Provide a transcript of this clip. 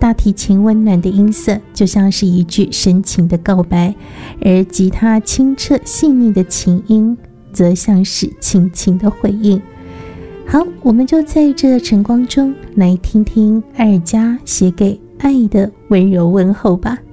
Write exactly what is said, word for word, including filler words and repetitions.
大提琴温暖的音色就像是一句深情的告白，而吉他清澈细腻的琴音则像是轻轻的回应。好，我们就在这晨光中来听听艾尔加写给爱的温柔问候吧。